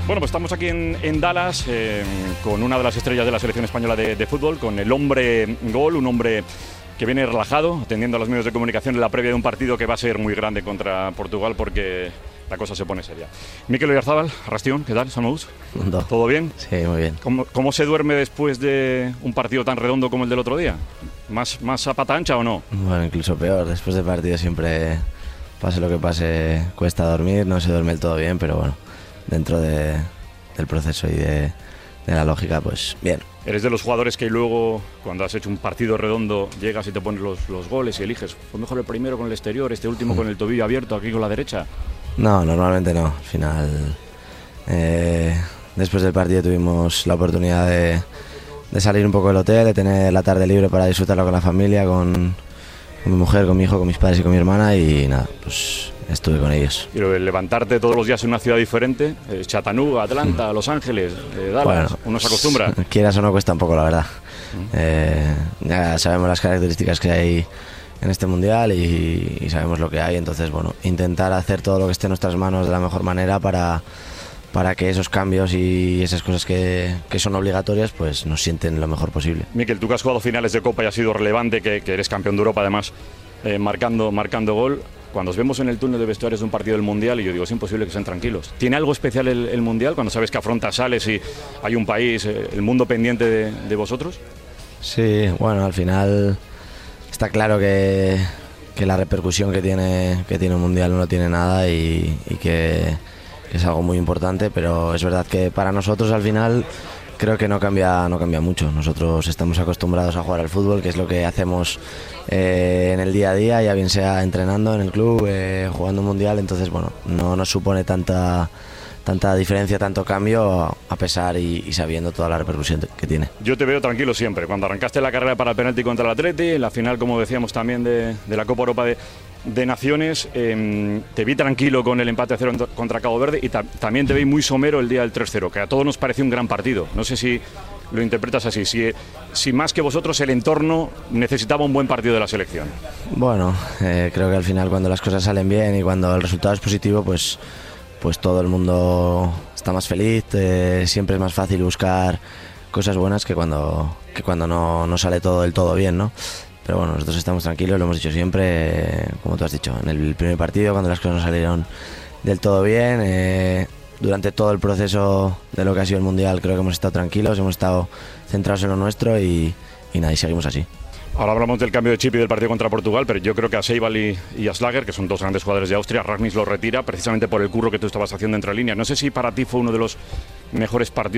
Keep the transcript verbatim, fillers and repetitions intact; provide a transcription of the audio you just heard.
Bueno, pues estamos aquí en, en Dallas eh, con una de las estrellas de la selección española de, de fútbol, con el hombre gol, un hombre que viene relajado, atendiendo a los medios de comunicación en la previa de un partido que va a ser muy grande contra Portugal porque la cosa se pone seria. Mikel Oyarzabal, Arrastión, ¿qué tal? ¿Saludos? ¿Todo bien? Sí, muy bien. ¿Cómo, ¿Cómo se duerme después de un partido tan redondo como el del otro día? ¿Más, más a pata ancha o no? Bueno, incluso peor. Después del partido siempre, pase lo que pase, cuesta dormir, no se duerme del todo bien, pero bueno, dentro de, del proceso y de, de la lógica, pues bien. ¿Eres de los jugadores que luego, cuando has hecho un partido redondo, llegas y te pones los, los goles y eliges? ¿Fue mejor el primero con el exterior, este último con el tobillo abierto, aquí con la derecha? No, normalmente no. Al final, eh, después del partido tuvimos la oportunidad de, de salir un poco del hotel, de tener la tarde libre para disfrutarla con la familia, con, con mi mujer, con mi hijo, con mis padres y con mi hermana, y nada, pues estuve con ellos. Y el levantarte todos los días en una ciudad diferente, eh, Chattanooga, Atlanta, Los Ángeles, eh, Dallas, bueno, uno se acostumbra. Quieras o no, cuesta un poco, la verdad. Eh, ya sabemos las características que hay en este mundial y, y sabemos lo que hay, entonces bueno, intentar hacer todo lo que esté en nuestras manos de la mejor manera para, para que esos cambios y esas cosas que, que son obligatorias pues nos sienten lo mejor posible. Mikel, tú que has jugado finales de Copa y has sido relevante, que, que eres campeón de Europa además, eh, marcando, marcando gol, cuando os vemos en el túnel de vestuarios de un partido del Mundial, y yo digo, es imposible que estén tranquilos. ¿Tiene algo especial el, el Mundial cuando sabes que afrontas, sales y hay un país, eh, el mundo pendiente de, de vosotros? Sí, bueno, al final está claro que, que la repercusión que tiene, que tiene un Mundial no tiene nada y, y que, que es algo muy importante, pero es verdad que para nosotros al final creo que no cambia, no cambia mucho. Nosotros estamos acostumbrados a jugar al fútbol, que es lo que hacemos eh, en el día a día, ya bien sea entrenando en el club, eh, jugando un Mundial, entonces bueno, no nos supone tanta... tanta diferencia, tanto cambio, a pesar y, y sabiendo toda la repercusión que tiene. Yo te veo tranquilo siempre. Cuando arrancaste la carrera para el penalti contra el Atleti, en la final, como decíamos también, de, de la Copa Europa de, de Naciones, eh, te vi tranquilo con el empate a cero contra Cabo Verde y ta también te vi muy somero el día del tres cero, que a todos nos pareció un gran partido. No sé si lo interpretas así, si, si más que vosotros el entorno necesitaba un buen partido de la selección. Bueno, eh, creo que al final cuando las cosas salen bien y cuando el resultado es positivo, pues pues todo el mundo está más feliz, eh, siempre es más fácil buscar cosas buenas que cuando, que cuando no, no sale todo del todo bien, ¿no? Pero bueno, nosotros estamos tranquilos, lo hemos dicho siempre, eh, como tú has dicho, en el primer partido, cuando las cosas no salieron del todo bien, eh, durante todo el proceso de lo que ha sido el Mundial creo que hemos estado tranquilos, hemos estado centrados en lo nuestro y, y nada, y seguimos así. Ahora hablamos del cambio de chip y del partido contra Portugal, pero yo creo que a Seibal y, y a Schlager, que son dos grandes jugadores de Austria, Ragnis lo retira precisamente por el curro que tú estabas haciendo entre líneas. No sé si para ti fue uno de los mejores partidos